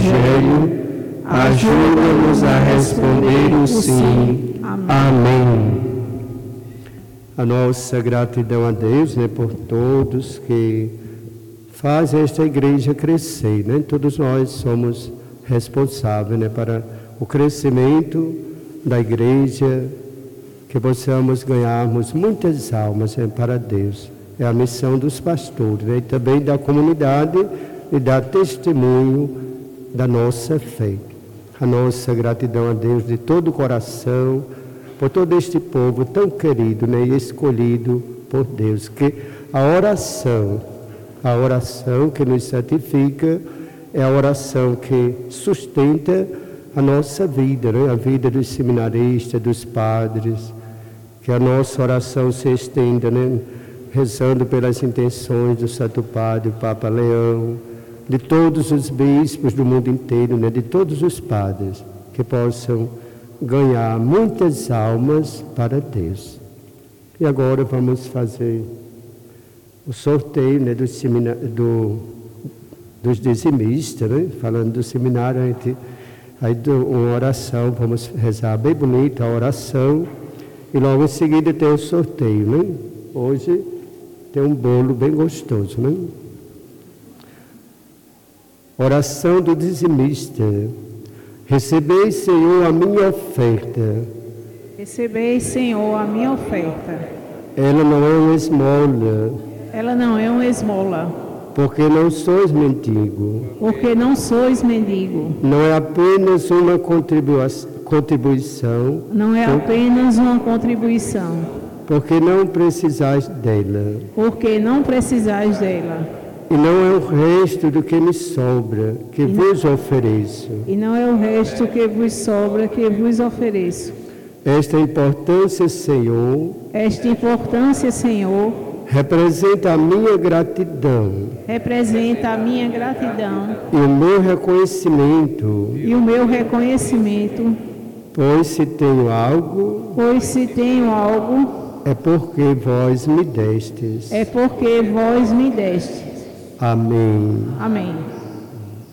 Evangelho, ajuda-nos a responder o sim. Amém. A nossa gratidão a Deus, né, por todos que fazem esta igreja crescer, né? Todos nós somos responsáveis, né, para o crescimento da igreja, que possamos ganharmos muitas almas, né, para Deus. É a missão dos pastores, né, e também da comunidade, e dar testemunho da nossa fé. A nossa gratidão a Deus de todo o coração, por todo este povo tão querido, né, e escolhido por Deus, que a oração que nos santifica, é a oração que sustenta a nossa vida, né, a vida dos seminaristas, dos padres, que a nossa oração se estenda, né, rezando pelas intenções do Santo Padre, o Papa Leão, de todos os bispos do mundo inteiro, né, de todos os padres, que possam ganhar muitas almas para Deus. E agora vamos fazer o sorteio, né, dos dizimistas, né, falando do seminário, uma oração, vamos rezar bem bonita a oração, e logo em seguida tem o sorteio, né? Hoje tem um bolo bem gostoso, né? Oração do dizimista. Recebei, Senhor, a minha oferta. Recebei, Senhor, a minha oferta. Ela não é uma esmola. Ela não é uma esmola. Porque não sois mendigo. Porque não sois mendigo. Não é apenas uma contribuição. Não é apenas uma contribuição. Porque não precisais dela. Porque não precisais dela. E não é o resto do que me sobra, que vos ofereço. E não é o resto que vos sobra, que vos ofereço. Esta importância, Senhor. Esta importância, Senhor. Representa a minha gratidão. Representa a minha gratidão. E o meu reconhecimento. E o meu reconhecimento. Pois se tenho algo. Pois se tenho algo. É porque vós me destes. É porque vós me destes. Amém. Amém.